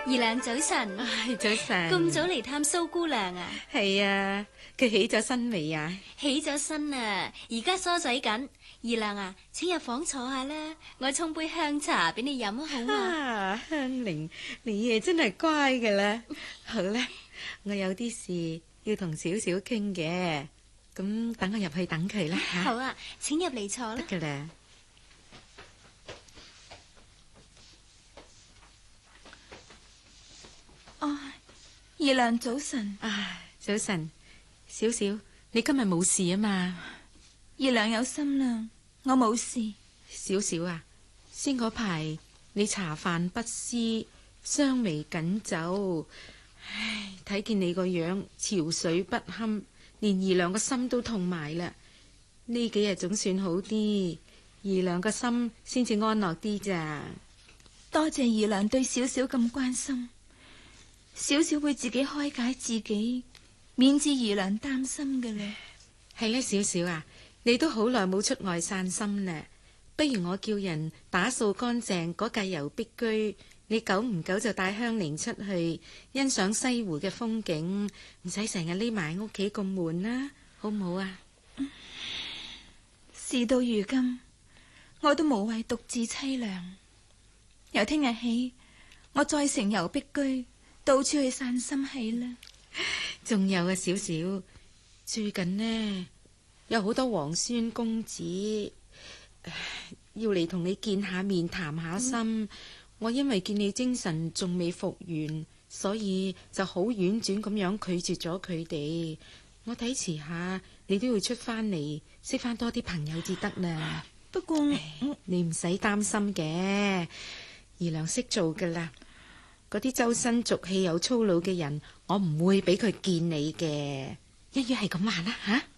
二娘早晨。 早晨。 咁早嚟探蘇姑娘啊？ 係啊，佢起咗身未啊？ 起咗身啊，而家梳洗緊。二娘啊，請入房坐下啦，我沖杯香茶俾你飲好嘛？ 香菱，你嘢真係乖噶啦。好啦，我有啲事要同小小傾嘅，咁等我入去等佢啦吓。 好啊，請入嚟坐啦。 得噶啦。 二娘早晨。 早晨，小小，你今日冇事啊嘛？ 二娘有心啦，我冇事。 小小啊，先嗰排你茶飯不思，雙眉緊皺，唉，睇見你個樣憔悴不堪，連二娘個心都痛埋啦。呢幾日總算好啲，二娘個心先至安樂啲咋。 多謝二娘對小小咁關心，小小會自己開解自己，免至二娘擔心嘅啦。 係呢，小小啊，你都好耐冇出外散心啦，不如我叫人打掃乾淨嗰架油壁居，你久唔久就帶香菱出去欣賞西湖嘅風景，唔使成日匿埋屋企咁悶啦，好唔好啊？ 事到如今，我都無謂獨自凄涼。由聽日起，我再成油壁居，到處去散心氣啦。 仲有啊，小小，最近呢有好多皇孫公子要嚟同你見下面談下心。我因為見你精神仲未復原，所以就好婉轉咁樣拒絕咗佢哋。我睇遲下你都要出翻嚟，識翻多啲朋友至得啦。 不過你唔使擔心嘅，二娘識做噶啦。嗰啲周身俗氣又粗魯嘅人，我唔會俾佢見你嘅。一於係咁話啦吓。